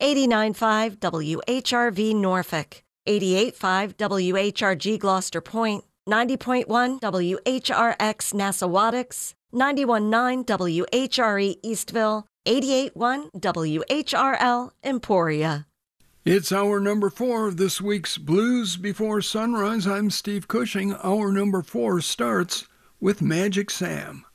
89.5 WHRV Norfolk, 88.5 WHRG Gloucester Point, 90.1 WHRX Nassawadox, 91.9 WHRE Eastville, 88.1 WHRL Emporia. It's hour number 4 of this week's Blues Before Sunrise. I'm Steve Cushing. Hour number 4 starts with Magic Sam.